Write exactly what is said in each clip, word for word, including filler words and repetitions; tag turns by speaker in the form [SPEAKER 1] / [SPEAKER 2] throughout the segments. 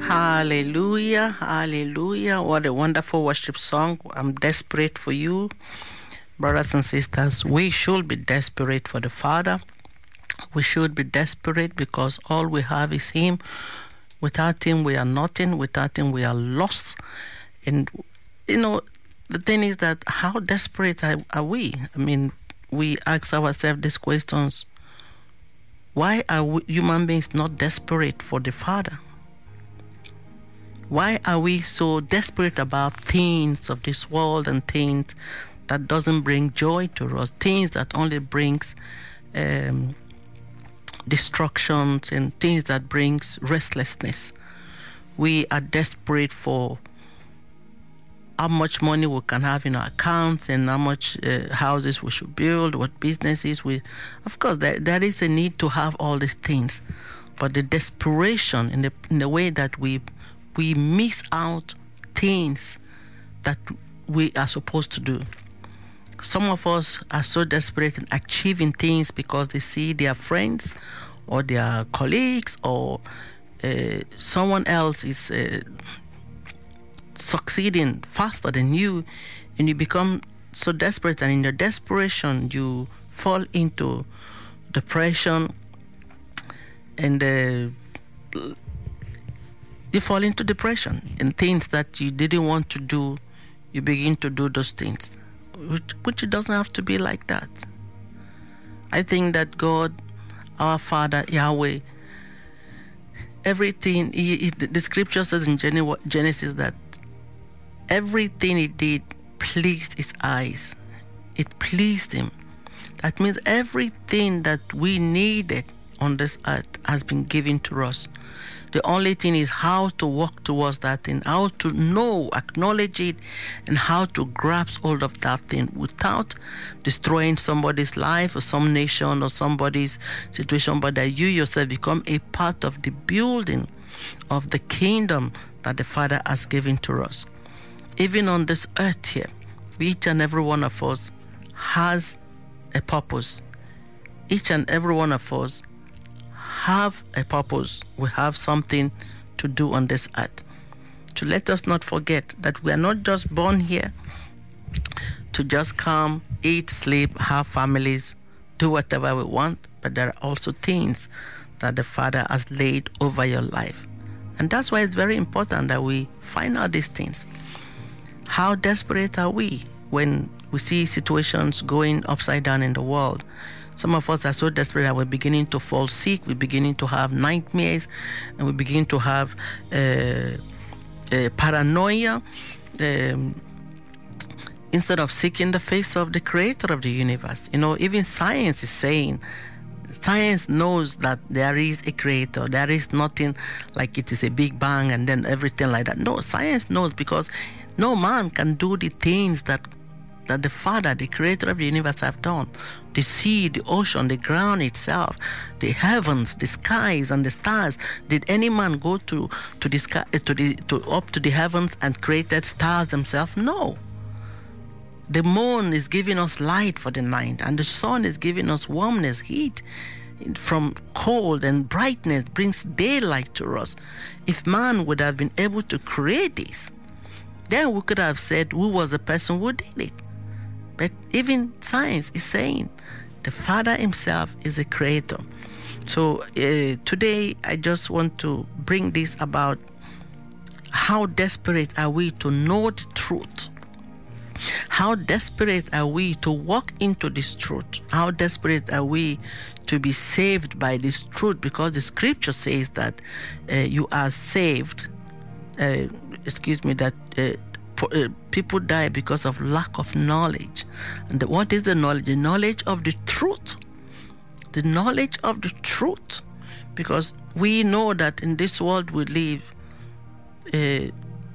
[SPEAKER 1] Hallelujah, hallelujah. What a wonderful worship song. I'm desperate for you. Brothers and sisters, we should be desperate for the Father. We should be desperate because all we have is Him. Without Him, we are nothing. Without Him, we are lost. And, you know, the thing is that how desperate are, are we? I mean, we ask ourselves these questions. Why are we, human beings not desperate for the Father? Why are we so desperate about things of this world and things that doesn't bring joy to us, things that only brings um, destructions and things that brings restlessness? We are desperate for how much money we can have in our accounts and how much uh, houses we should build, what businesses we... Of course, there, there is a need to have all these things, but the desperation in the, in the way that we we miss out things that we are supposed to do. Some of us are so desperate in achieving things because they see their friends or their colleagues or uh, someone else is uh, succeeding faster than you, and you become so desperate, and in your desperation you fall into depression, and uh, you fall into depression, and things that you didn't want to do, you begin to do those things, which, which it doesn't have to be like that. I think that God, our Father, Yahweh, everything, he, he, the scripture says in Genesis that everything He did pleased His eyes. It pleased Him. That means everything that we needed on this earth has been given to us. The only thing is how to walk towards that thing, how to know, acknowledge it, and how to grasp hold of that thing without destroying somebody's life or some nation or somebody's situation, but that you yourself become a part of the building of the kingdom that the Father has given to us. Even on this earth here, each and every one of us has a purpose. Each and every one of us have a purpose. We have something to do on this earth. To let us not forget that we are not just born here to just come, eat, sleep, have families, do whatever we want, but there are also things that the Father has laid over your life. And that's why it's very important that we find out these things. How desperate are we when we see situations going upside down in the world? Some of us are so desperate that we're beginning to fall sick, we're beginning to have nightmares, and we begin to have uh, uh, paranoia. Um, instead of seeking the face of the Creator of the universe. You know, even science is saying, science knows that there is a Creator. There is nothing like it is a big bang and then everything like that. No, science knows, because no man can do the things that that the Father, the Creator of the universe, have done. The sea, the ocean, the ground itself, the heavens, the skies, and the stars. Did any man go to to the sky, to the to up to the heavens and created stars themselves? No. The moon is giving us light for the night, and the sun is giving us warmness, heat. From cold and brightness brings daylight to us. If man would have been able to create this, then we could have said who was the person who did it. But even science is saying the Father Himself is the Creator. So uh, today I just want to bring this about how desperate are we to know the truth. How desperate are we to walk into this truth? How desperate are we to be saved by this truth? Because the scripture says that uh, you are saved, uh, excuse me, that uh, Uh, people die because of lack of knowledge. And the, what is the knowledge? The knowledge of the truth. The knowledge of the truth. Because we know that in this world we live, uh,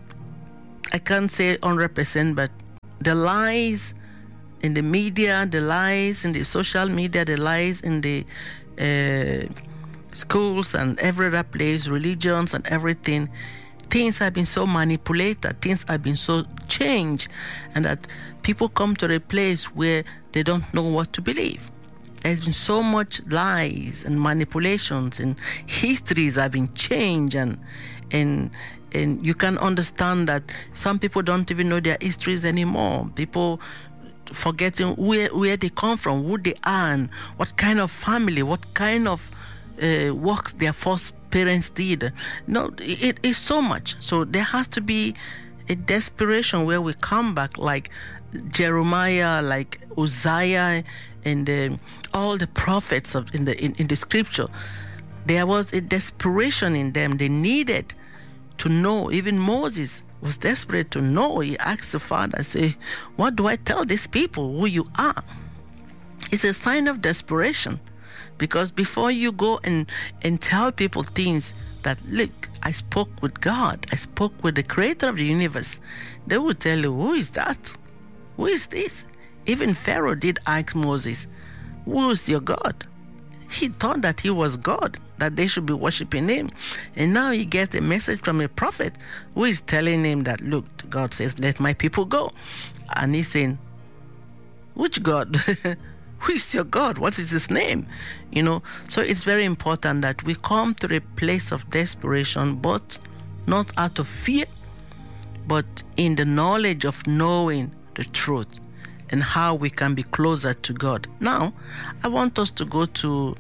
[SPEAKER 1] I can't say one hundred percent, but the lies in the media, the lies in the social media, the lies in the uh, schools and every other place, religions and everything, things have been so manipulated, things have been so changed, and that people come to a place where they don't know what to believe. there's been so much lies and manipulations, and histories have been changed, and and and you can understand that some people don't even know their histories anymore. People forgetting where where they come from, who they are, and what kind of family, what kind of uh, works their first parents did. No, it is so much. So there has to be a desperation where we come back, like Jeremiah, like Uzziah, and uh, all the prophets of in the in, in the scripture. There was a desperation in them. They needed to know. Even Moses was desperate to know. He asked the Father, say, what do I tell these people who you are? It's a sign of desperation, because before you go and, and tell people things that, look, I spoke with God, I spoke with the creator of the universe, they will tell you, who is that? Who is this? Even Pharaoh did ask Moses, who is your God? He thought that he was God, that they should be worshiping him. And now he gets a message from a prophet who is telling him that, look, God says, let my people go. And he's saying, which God? Who is your God? What is his name? You know, so it's very important that we come to a place of desperation, but not out of fear, but in the knowledge of knowing the truth and how we can be closer to God. Now, I want us to go to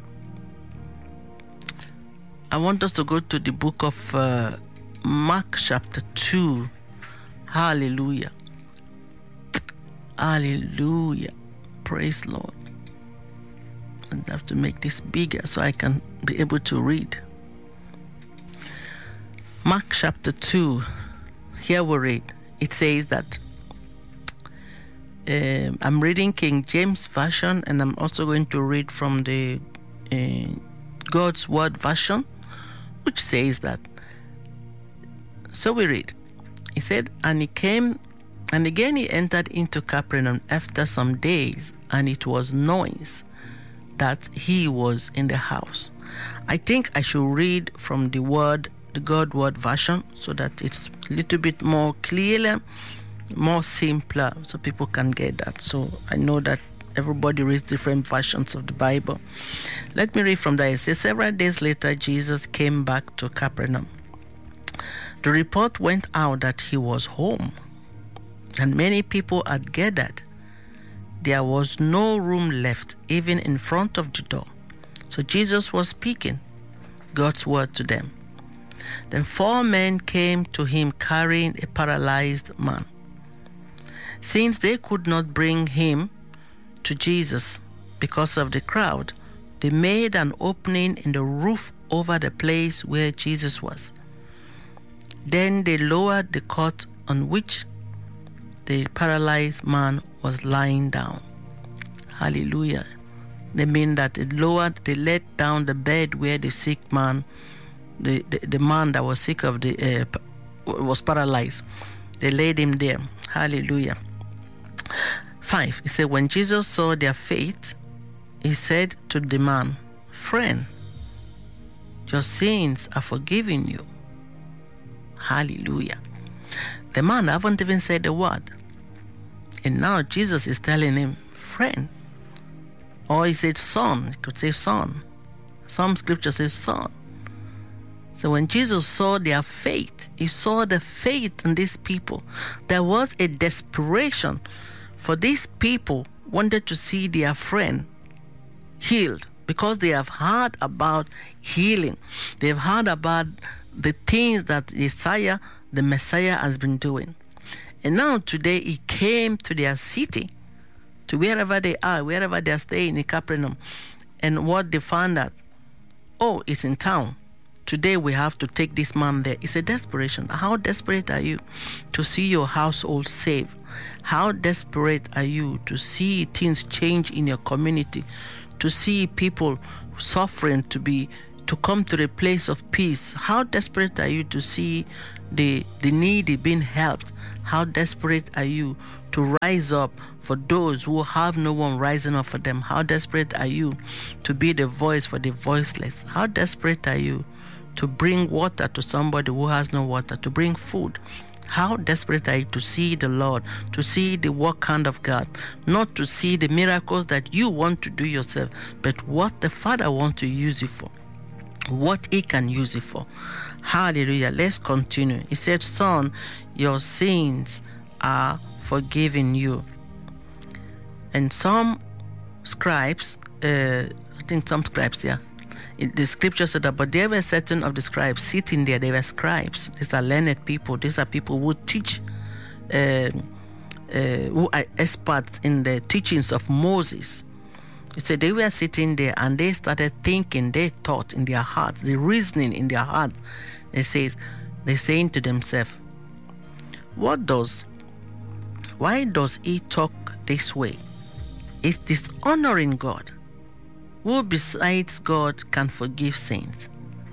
[SPEAKER 1] I want us to go to the book of uh, Mark chapter two. Hallelujah. Hallelujah. Praise Lord. I have to make this bigger so I can be able to read. Mark chapter two. Here we read. It says that uh, I'm reading King James Version, and I'm also going to read from the uh, God's Word Version, which says that. So we read. He said, and he came, and again he entered into Capernaum after some days, and it was noise that he was in the house. I think I should read from the word, the God Word Version, so that it's a little bit more clear, more simpler, so people can get that. So I know that everybody reads different versions of the Bible. Let me read from there. It says, several days later, Jesus came back to Capernaum. The report went out that he was home, and many people had gathered. There was no room left, even in front of the door. So Jesus was speaking God's word to them. Then four men came to him carrying a paralyzed man. Since they could not bring him to Jesus because of the crowd, they made an opening in the roof over the place where Jesus was. Then they lowered the cot on which the paralyzed man was lying down. Hallelujah. They mean that they lowered, they let down the bed where the sick man, the, the, the man that was sick of the, uh, was paralyzed. They laid him there. Hallelujah. Five, he said, when Jesus saw their faith, he said to the man, friend, your sins are forgiven you. Hallelujah. The man haven't even said a word. And now Jesus is telling him, friend. Or he said son. He could say son. Some scripture says son. So when Jesus saw their faith, he saw the faith in these people. There was a desperation for these people wanted to see their friend healed, because they have heard about healing. They've heard about the things that Messiah, the Messiah has been doing. And now today he came to their city, to wherever they are, wherever they are staying in Capernaum. And what they found out, oh, it's in town. Today we have to take this man there. It's a desperation. How desperate are you to see your household saved? How desperate are you to see things change in your community? To see people suffering to be to come to the place of peace? How desperate are you to see the the needy being helped? How desperate are you to rise up for those who have no one rising up for them? How desperate are you to be the voice for the voiceless? How desperate are you to bring water to somebody who has no water, to bring food? How desperate are you to see the Lord, to see the work hand of God, not to see the miracles that you want to do yourself, but what the Father wants to use you for, what He can use you for. Hallelujah. Let's continue. He said, son, your sins are forgiven you. And some scribes, uh, I think some scribes, yeah, the scripture said that, but there were certain of the scribes sitting there. They were scribes. These are learned people. These are people who teach, uh, uh, who are experts in the teachings of Moses. He said they were sitting there and they started thinking, they thought in their hearts, the reasoning in their hearts. They says, they're saying to themselves, what does, why does he talk this way? It's dishonoring God. Who besides God can forgive sins?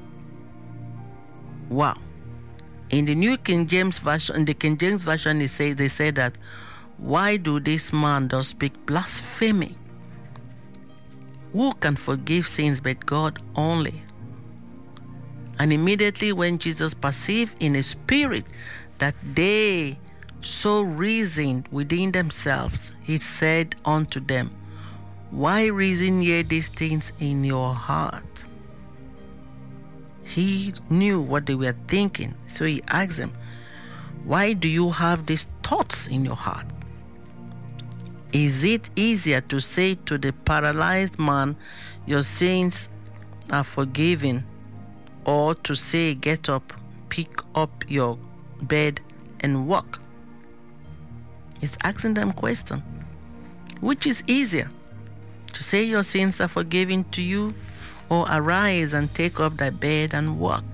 [SPEAKER 1] Wow. In the New King James Version, in the King James Version, they say, they say that, why do this man does speak blasphemy? Who can forgive sins but God only? And immediately when Jesus perceived in his spirit that they so reasoned within themselves, he said unto them, why reason ye these things in your heart? He knew what they were thinking, so he asked them, why do you have these thoughts in your heart? Is it easier to say to the paralyzed man, your sins are forgiven, or to say, get up, pick up your bed and walk? He's asking them a question. Which is easier? To say your sins are forgiven to you, or arise and take up thy bed and walk?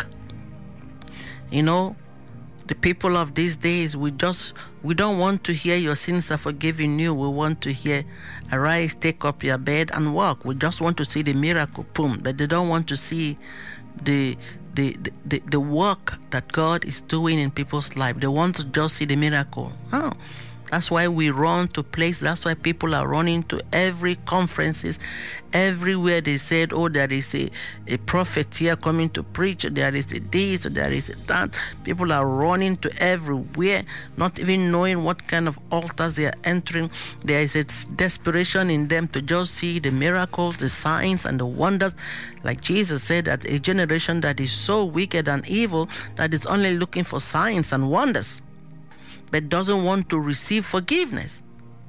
[SPEAKER 1] You know, the people of these days, we just, we don't want to hear your sins are forgiven you. We want to hear, arise, take up your bed and walk. We just want to see the miracle, boom. But they don't want to see the the, the, the work that God is doing in people's life. They want to just see the miracle. Oh. That's why we run to places. That's why people are running to every conferences. Everywhere they said, oh, there is a, a prophet here coming to preach. There is a this, there is a that. People are running to everywhere, not even knowing what kind of altars they are entering. There is a desperation in them to just see the miracles, the signs, and the wonders. Like Jesus said, that a generation that is so wicked and evil that is only looking for signs and wonders, but doesn't want to receive forgiveness,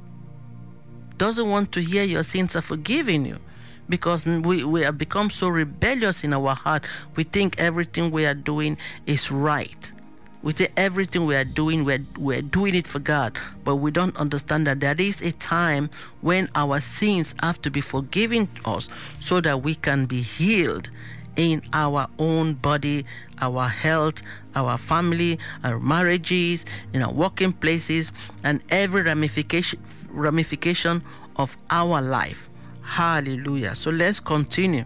[SPEAKER 1] doesn't want to hear your sins are forgiven you, because we, we have become so rebellious in our heart. We think everything we are doing is right. We think everything we are doing, we're, we're doing it for God, but we don't understand that there is a time when our sins have to be forgiven us so that we can be healed in our own body, our health, our family, our marriages, in our working places, and every ramification ramification of our life. Hallelujah. So let's continue.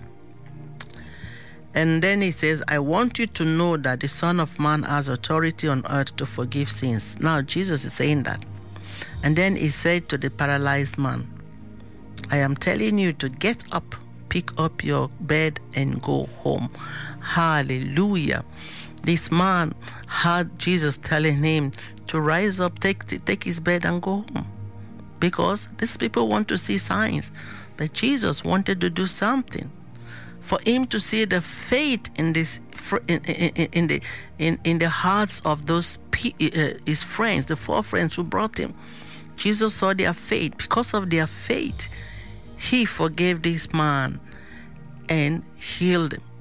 [SPEAKER 1] And then he says, I want you to know that the Son of Man has authority on earth to forgive sins. Now Jesus is saying that. And then he said to the paralyzed man, I am telling you to get up, pick up your bed and go home. Hallelujah. This man had Jesus telling him to rise up, take, take his bed and go home. Because these people want to see signs. But Jesus wanted to do something. For him to see the faith in this, in, in, in the in, in the hearts of those uh, his friends, the four friends who brought him. Jesus saw their faith. Because of their faith, he forgave this man and healed him.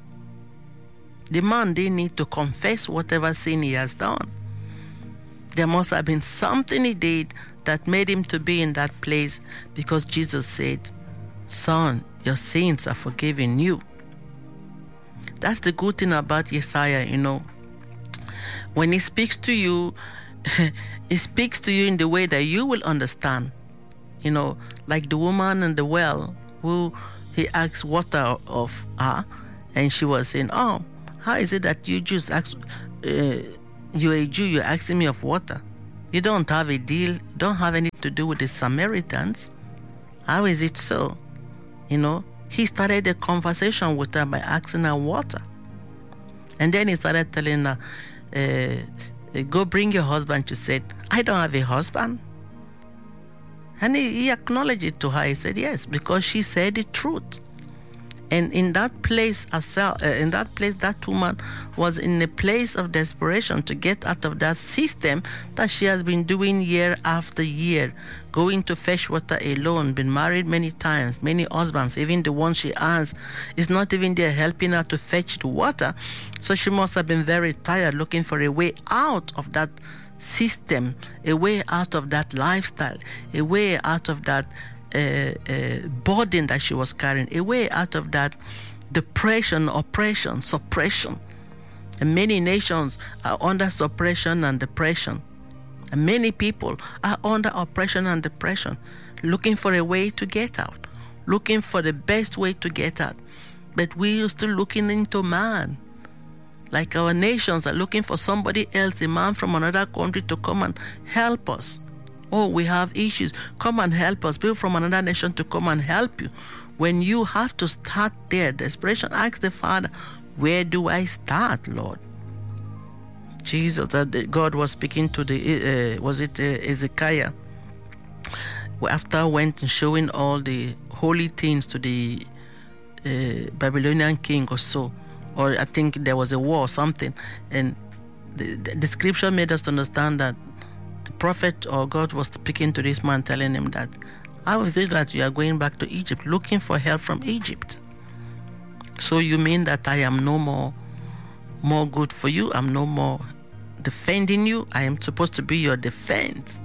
[SPEAKER 1] The man didn't need to confess whatever sin he has done. There must have been something he did that made him to be in that place, because Jesus said, son, your sins are forgiven you. That's the good thing about Yesaya, you know. When he speaks to you, he speaks to you in the way that you will understand. You know, like the woman in the well who he asked water of her, and she was saying, oh, how is it that you just ask, uh, you're a Jew, you're asking me of water? You don't have a deal, don't have anything to do with the Samaritans. How is it so? You know, he started a conversation with her by asking her water. And then he started telling her, uh, uh, go bring your husband. She said, I don't have a husband. And he, he acknowledged it to her. He said, yes, because she said the truth. And in that place, herself, uh, in that place, that woman was in a place of desperation to get out of that system that she has been doing year after year, going to fetch water alone, been married many times, many husbands, even the one she has is not even there helping her to fetch the water. So she must have been very tired, looking for a way out of that system, a way out of that lifestyle, a way out of that Uh, uh, burden that she was carrying, a way out of that depression, oppression, suppression. And many nations are under suppression and depression. And many people are under oppression and depression, looking for a way to get out, looking for the best way to get out. But we are still looking into man. Like our nations are looking for somebody else, a man from another country, to come and help us. Oh, we have issues. Come and help us. People from another nation to come and help you. When you have to start there, desperation, ask the Father, where do I start, Lord? Jesus, uh, God was speaking to the, uh, was it uh, Ezekiel? After went and showing all the holy things to the uh, Babylonian king or so, or I think there was a war or something, and the, the scripture made us understand that the prophet or God was speaking to this man, telling him that, how is it that you are going back to Egypt, looking for help from Egypt? So you mean that I am no more, more good for you? I'm no more defending you? I am supposed to be your defense?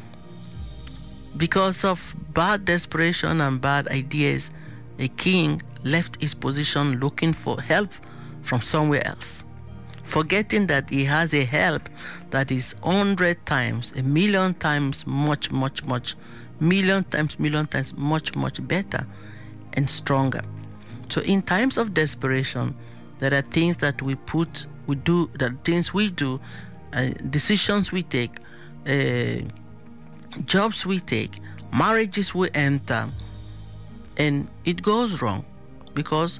[SPEAKER 1] Because of bad desperation and bad ideas, a king left his position looking for help from somewhere else, forgetting that he has a help that is hundred times, a million times, much, much, much, million times, million times, much, much better and stronger. So in times of desperation, there are things that we put, we do, there are things we do, uh, decisions we take, uh, jobs we take, marriages we enter, and it goes wrong because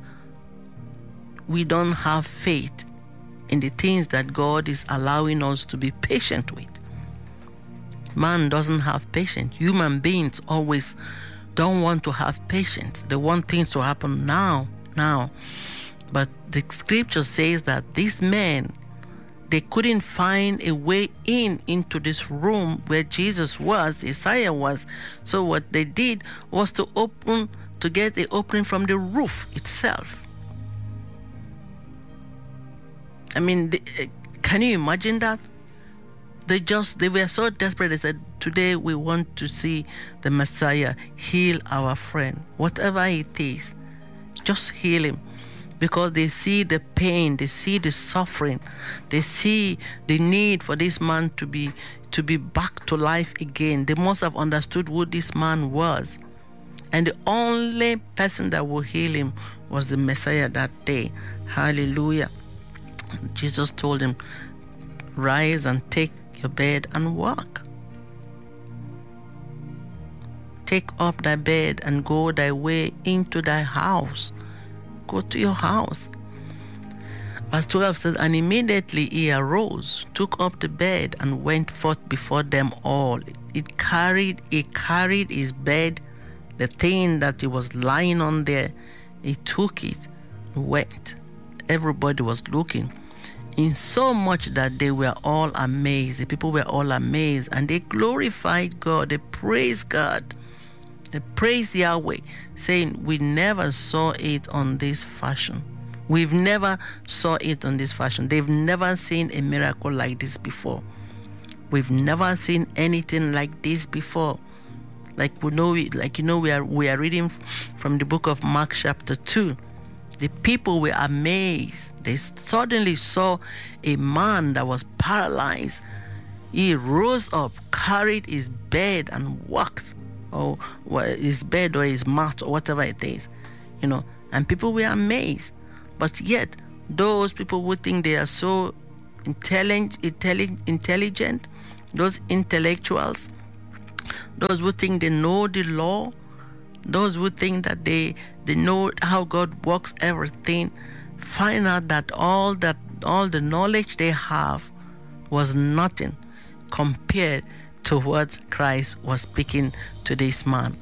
[SPEAKER 1] we don't have faith in the things that God is allowing us to be patient with. Man doesn't have patience. Human beings always don't want to have patience. They want things to happen now, now. But the scripture says that these men, they couldn't find a way in into this room where Jesus was, Isaiah was. So what they did was to open, to get the opening from the roof itself. I mean, the, uh, can you imagine that? They just, they were so desperate. They said, today we want to see the Messiah heal our friend. Whatever it is, just heal him. Because they see the pain, they see the suffering, they see the need for this man to be, to be back to life again. They must have understood who this man was. And the only person that will heal him was the Messiah that day. Hallelujah. Jesus told him, rise and take your bed and walk. Take up thy bed and go thy way into thy house. Go to your house. Verse twelve says, and immediately he arose, took up the bed, and went forth before them all. It carried, he carried his bed, the thing that he was lying on there, he took it, went. Everybody was looking, in so much that they were all amazed. The people were all amazed, and they glorified God. They praised God. They praised Yahweh, saying, we never saw it on this fashion. We've never saw it on this fashion. They've never seen a miracle like this before. We've never seen anything like this before. Like we know, like you know, we are we are reading from the book of Mark chapter two. The people were amazed. They suddenly saw a man that was paralyzed. He rose up, carried his bed, and walked, or his bed or his mat or whatever it is, you know. And people were amazed. But yet, those people who think they are so intelligent, intelligent, those intellectuals, those who think they know the law, those who think that they they know how God works everything, find out that all that all the knowledge they have was nothing compared to what Christ was speaking to this man.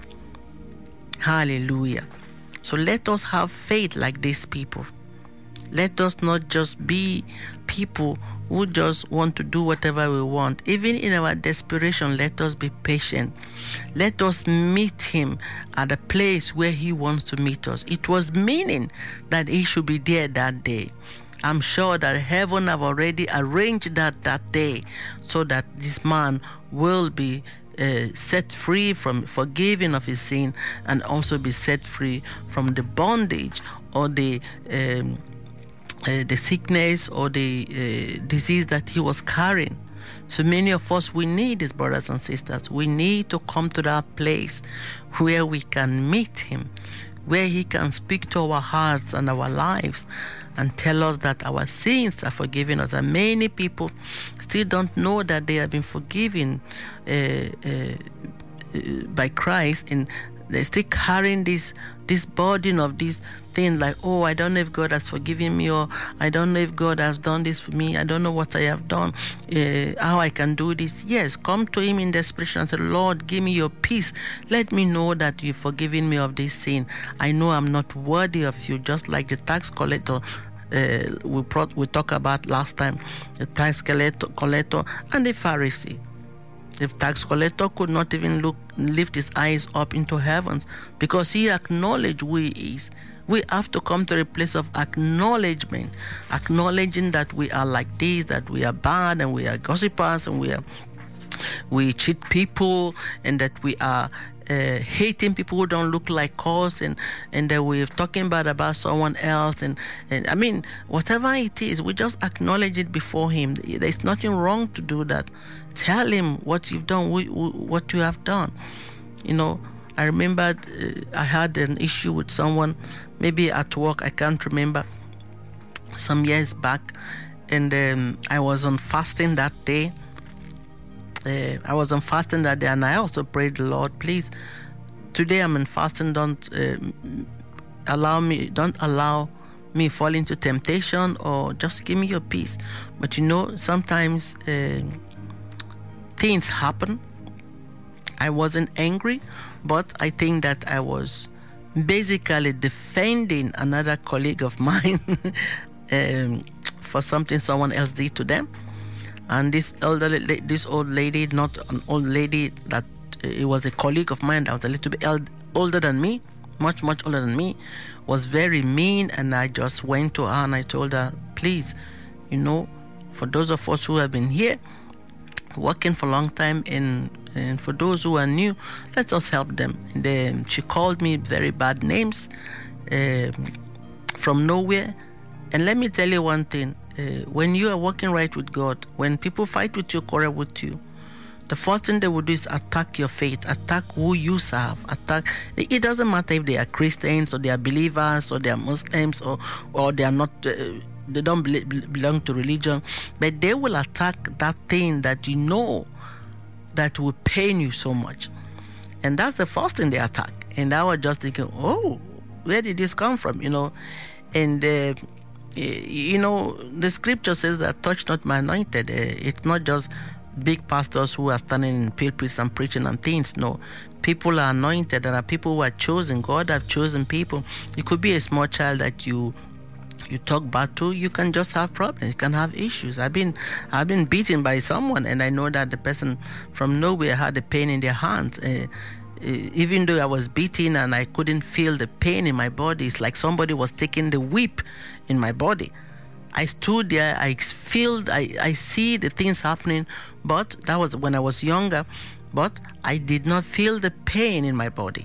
[SPEAKER 1] Hallelujah. So let us have faith like these people. Let us not just be people who just want to do whatever we want. Even in our desperation, let us be patient. Let us meet him at the place where he wants to meet us. It was meaning that he should be there that day. I'm sure that heaven have already arranged that that day so that this man will be uh, set free from forgiving of his sin, and also be set free from the bondage or the um, uh, the sickness or the uh, disease that he was carrying. So many of us, we need these brothers and sisters. We need to come to that place where we can meet him, where he can speak to our hearts and our lives and tell us that our sins are forgiven us. And many people still don't know that they have been forgiven uh, uh, by Christ, and they're still carrying this this burden of this thing like, oh, I don't know if God has forgiven me, or I don't know if God has done this for me. I don't know what I have done, uh, how I can do this. Yes, come to him in desperation and say, Lord, give me your peace. Let me know that you've forgiven me of this sin. I know I'm not worthy of you, just like the tax collector uh, we, brought, we talked about last time, the tax collector, collector and the Pharisee. The tax collector could not even look, lift his eyes up into heavens because he acknowledged who he is. We have to come to a place of acknowledgement, acknowledging that we are like this, that we are bad, and we are gossipers, and we are we cheat people, and that we are uh, hating people who don't look like us, and and that we're talking bad about someone else, and and I mean, whatever it is, we just acknowledge it before him. There's nothing wrong to do that. Tell him what you've done, what you have done. You know, I remember uh, I had an issue with someone, maybe at work, I can't remember, some years back, and um, I was on fasting that day. Uh, I was on fasting that day, and I also prayed the Lord, please, today I'm in fasting. Don't uh, allow me, don't allow me fall into temptation, or just give me your peace. But you know, sometimes uh, things happen. I wasn't angry, but I think that I was basically defending another colleague of mine um, for something someone else did to them. And this elderly, this old lady, not an old lady, that uh, it was a colleague of mine that was a little bit eld- older than me, much, much older than me, was very mean. And I just went to her and I told her, please, you know, for those of us who have been here, working for a long time, and, and for those who are new, let us help them. And then she called me very bad names um, from nowhere. And let me tell you one thing. Uh, when you are working right with God, when people fight with you, quarrel with you, the first thing they will do is attack your faith, attack who you serve, attack. It doesn't matter if they are Christians or they are believers or they are Muslims or or they are not. Uh, they don't be- belong to religion, but they will attack that thing that you know that will pain you so much, and that's the first thing they attack. And I was just thinking, oh, where did this come from? You know, and. Uh, You know, the scripture says that touch not my anointed. It's not just big pastors who are standing in pulpits and preaching and things. No, people are anointed. There are people who are chosen. God have chosen people. It could be a small child that you you talk bad to. You can just have problems. You can have issues. I've been I've been beaten by someone, and I know that the person from nowhere had a pain in their hands. Uh, even though I was beaten and I couldn't feel the pain in my body, it's like somebody was taking the whip in my body. I stood there, I feel, I, I see the things happening, but that was when I was younger, but I did not feel the pain in my body.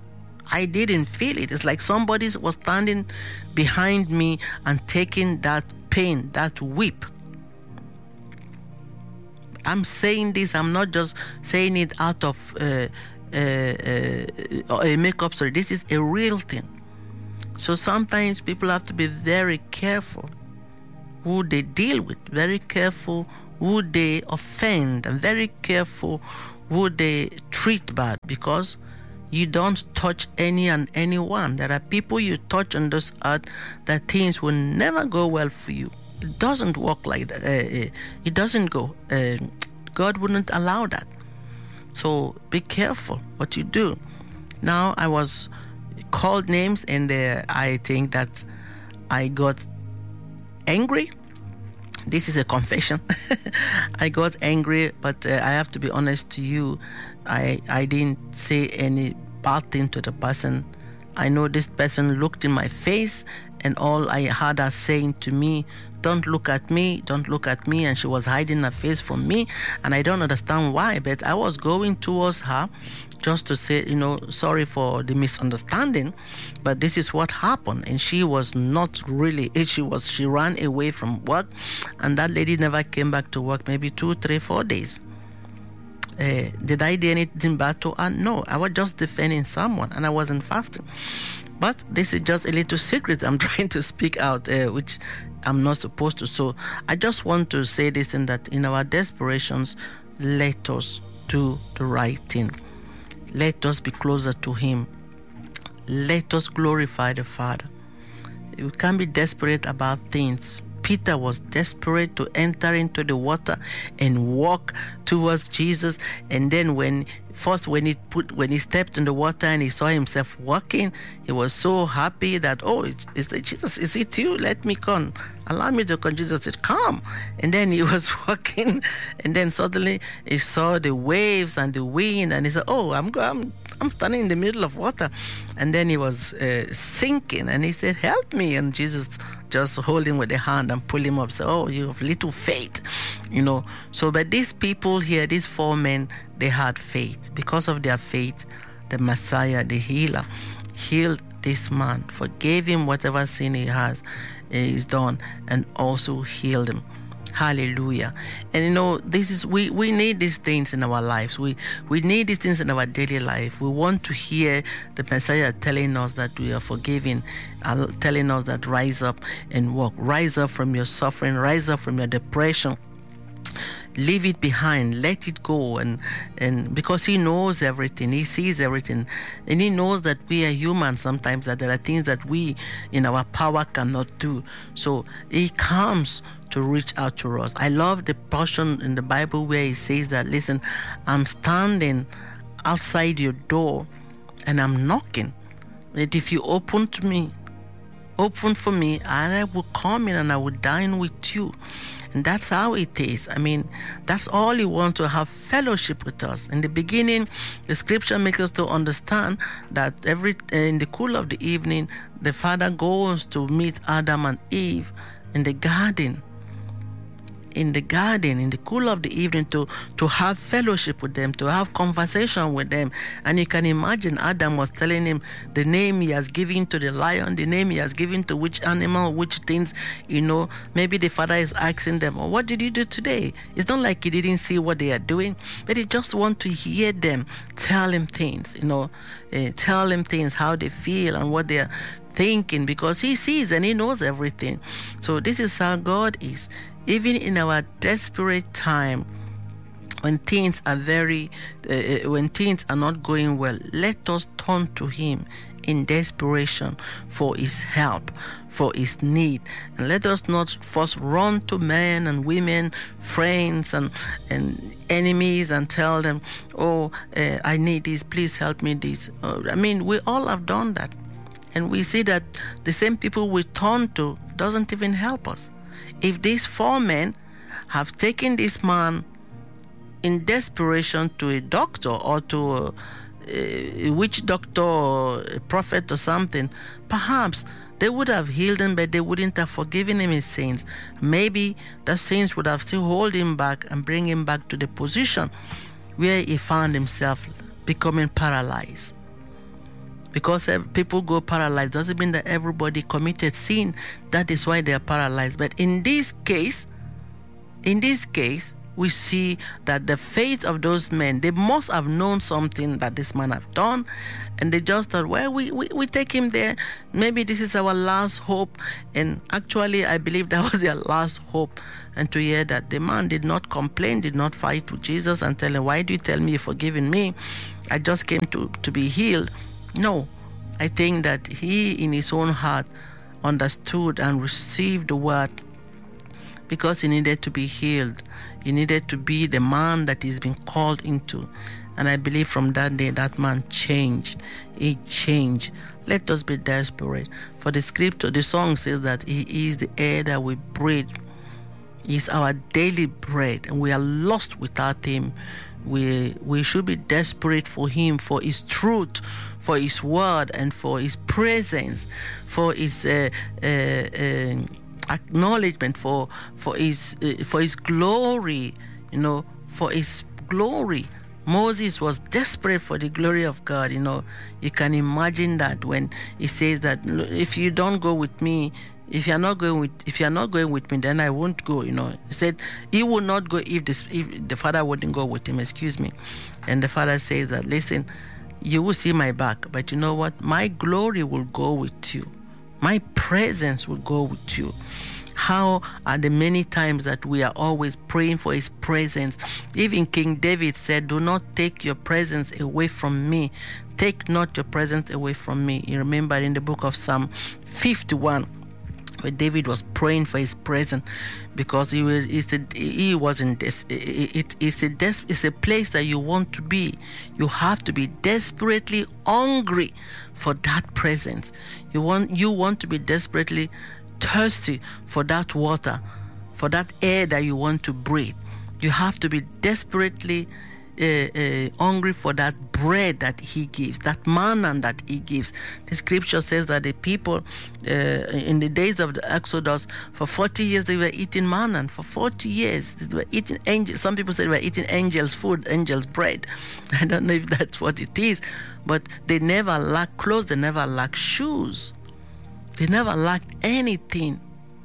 [SPEAKER 1] I didn't feel it. It's like somebody was standing behind me and taking that pain, that whip. I'm saying this, I'm not just saying it out of uh, Uh, uh, a makeup story. This is a real thing. So sometimes people have to be very careful who they deal with, very careful who they offend, and very careful who they treat bad, because you don't touch any and anyone. There are people you touch on this earth that things will never go well for you. It doesn't work like that. Uh, it doesn't go. Uh, God wouldn't allow that. So be careful what you do. Now, I was called names, and uh, I think that I got angry. This is a confession. I got angry, but uh, I have to be honest to you. I I didn't say any bad thing to the person. I know this person looked in my face, and all I heard her saying to me, "Don't look at me, don't look at me," and she was hiding her face from me, and I don't understand why, but I was going towards her just to say, you know, sorry for the misunderstanding, but this is what happened. And she was not really, she was, she ran away from work, and that lady never came back to work, maybe two, three, four days. Uh, did I do anything bad to her? No, I was just defending someone, and I wasn't fasting. But this is just a little secret I'm trying to speak out, uh, which I'm not supposed to. So I just want to say this, in that in our desperations, let us do the right thing. Let us be closer to Him. Let us glorify the Father. You can't be desperate about things. Peter was desperate to enter into the water and walk towards Jesus. And then when first when he put when he stepped in the water and he saw himself walking, he was so happy that, oh, is it Jesus? Is it you? Let me come. Allow me to come. Jesus said, come. And then he was walking, and then suddenly he saw the waves and the wind, and he said, oh, I'm I'm I'm standing in the middle of water. And then he was uh, sinking, and he said, help me. And Jesus just hold him with the hand and pull him up. So, oh, you have little faith, you know. So, but these people here, these four men, they had faith. Because of their faith, the Messiah, the healer, healed this man, forgave him whatever sin he has is done, and also healed him. Hallelujah. And you know, this is we we need these things in our lives. We we need these things in our daily life. We want to hear the Messiah telling us that we are forgiven, uh, telling us that rise up and walk. Rise up from your suffering, rise up from your depression. Leave it behind, let it go, and and because He knows everything, He sees everything, and He knows that we are human sometimes, that there are things that we in our power cannot do. So He comes to reach out to us. I love the portion in the Bible where He says that, listen, I'm standing outside your door and I'm knocking. That if you open to me, open for me, and I will come in and I will dine with you. And that's how it is. I mean, that's all He wants, to have fellowship with us. In the beginning, the scripture makes us to understand that every in the cool of the evening, the Father goes to meet Adam and Eve in the garden. In the garden, in the cool of the evening, to, to have fellowship with them, to have conversation with them. And you can imagine Adam was telling him the name he has given to the lion, the name he has given to which animal, which things, you know. Maybe the Father is asking them, oh, what did you do today? It's not like He didn't see what they are doing, but He just wants to hear them tell Him things, you know, uh, tell Him things, how they feel and what they are thinking, because He sees and He knows everything. So this is how God is. Even in our desperate time, when things are very, uh, when things are not going well, let us turn to Him in desperation for His help, for His need. And let us not first run to men and women, friends and, and enemies, and tell them, oh, uh, I need this, please help me this. Uh, I mean, we all have done that. And we see that the same people we turn to doesn't even help us. If these four men have taken this man in desperation to a doctor or to a, a witch doctor or a prophet or something, perhaps they would have healed him, but they wouldn't have forgiven him his sins. Maybe the sins would have still hold him back and bring him back to the position where he found himself becoming paralyzed. Because people go paralyzed doesn't mean that everybody committed sin. That is why they are paralyzed. But in this case, in this case, we see that the faith of those men, they must have known something that this man have done, and they just thought, well, we, we, we take him there. Maybe this is our last hope. And actually, I believe that was their last hope. And to hear that the man did not complain, did not fight with Jesus and tell him, why do you tell me you're forgiving me? I just came to, to be healed. No, I think that he in his own heart understood and received the word because he needed to be healed. He needed to be the man that he's been called into. And I believe from that day, that man changed. He changed. Let us be desperate. For the scripture, the song says that he is the air that we breathe. He is our daily bread, and we are lost without him. We we should be desperate for him, for his truth, for his word, and for his presence, for his uh, uh, uh, acknowledgement, for for his uh, for his glory, you know, for his glory. Moses was desperate for the glory of God. You know, you can imagine that when he says that, if you don't go with me, if you're not going with, if you're not going with me, then I won't go. You know, he said he would not go if this, if the father wouldn't go with him. Excuse me, and the father says that, listen, you will see my back, but you know what? My glory will go with you. My presence will go with you. How are the many times that we are always praying for his presence? Even King David said, do not take your presence away from me. Take not your presence away from me. You remember in the book of Psalm fifty-one, where David was praying for his presence, because he was, he said, he wasn't, it, it, it's, a des, it's a place that you want to be. You have to be desperately hungry for that presence. You want, you want to be desperately thirsty for that water, for that air that you want to breathe. You have to be desperately uh, uh, hungry for that bread that he gives, that manna that he gives. The scripture says that the people uh, in the days of the Exodus, for forty years they were eating manna. For forty years they were eating angels. Some people say they were eating angels' food, angels' bread. I don't know if that's what it is, but they never lacked clothes, they never lacked shoes. They never lacked anything,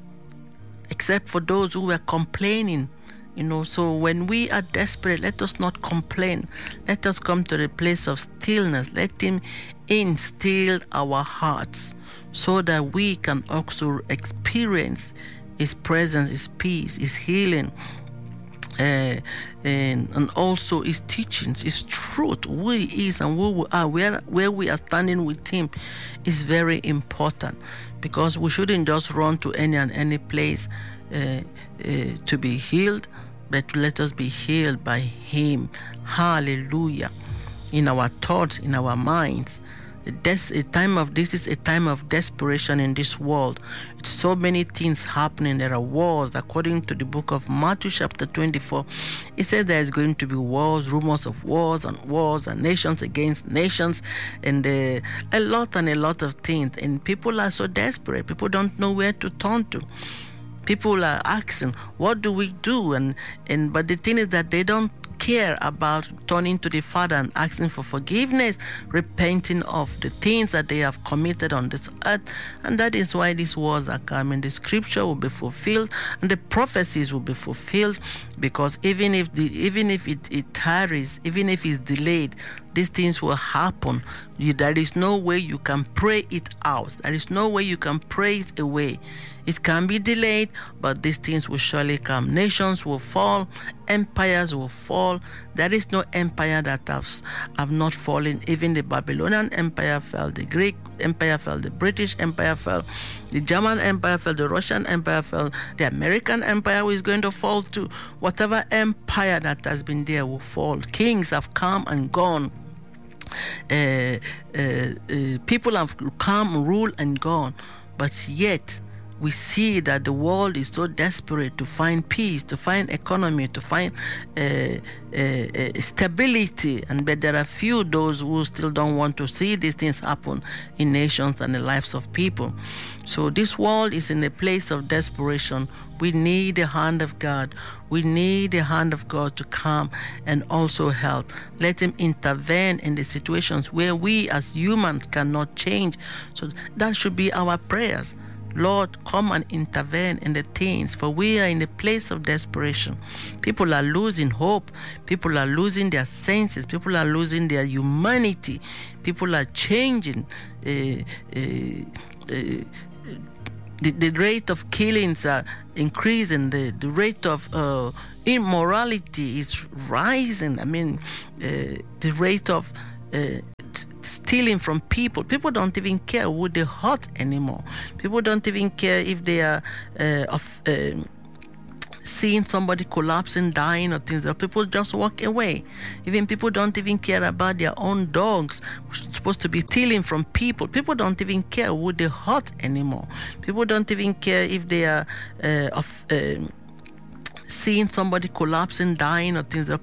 [SPEAKER 1] except for those who were complaining. You know, so when we are desperate, let us not complain. Let us come to the place of stillness. Let him instill our hearts, so that we can also experience his presence, his peace, his healing, Uh, and, and also his teachings, his truth, who he is and who we are, where, where we are standing with him is very important, because we shouldn't just run to any and any place uh, uh, to be healed, but let us be healed by him. Hallelujah. In our thoughts, in our minds. Des- a time of this is a time of desperation in this world. It's so many things happening. There are wars. According to the book of Matthew chapter twenty-four, it says there is going to be wars, rumors of wars and wars, and nations against nations, and uh, a lot and a lot of things. And people are so desperate. People don't know where to turn to. People are asking, what do we do? And and but the thing is that they don't care about turning to the Father and asking for forgiveness, repenting of the things that they have committed on this earth. And that is why these wars are coming. The scripture will be fulfilled and the prophecies will be fulfilled, because even if the even if it, it tarries, even if it's delayed, these things will happen. You, there is no way you can pray it out. There is no way you can pray it away. It can be delayed, but these things will surely come. Nations will fall, empires will fall. There is no empire that has have not fallen. Even the Babylonian Empire fell, the Greek Empire fell, the British Empire fell, the German Empire fell, the Russian Empire fell, the American Empire is going to fall too. Whatever empire that has been there will fall. Kings have come and gone. Uh, uh, uh, people have come, ruled, and gone. But yet, we see that the world is so desperate to find peace, to find economy, to find uh, uh, uh, stability. And but there are few those who still don't want to see these things happen in nations and the lives of people. So this world is in a place of desperation. We need the hand of God. We need the hand of God to come and also help. Let him intervene in the situations where we as humans cannot change. So that should be our prayers. Lord, come and intervene in the things, for we are in a place of desperation. People are losing hope. People are losing their senses. People are losing their humanity. People are changing. Uh, uh, uh, the, the rate of killings are increasing. The, the rate of uh, immorality is rising. I mean, uh, the rate of uh, stealing from people. People don't even care who they hurt anymore. People don't even care if they are uh, of, uh, seeing somebody collapsing, dying, or things that people just walk away. Even people don't even care about their own dogs, which are supposed to be stealing from people. People don't even care who they hurt anymore. People don't even care if they are uh, of uh, seeing somebody collapsing, dying, or things that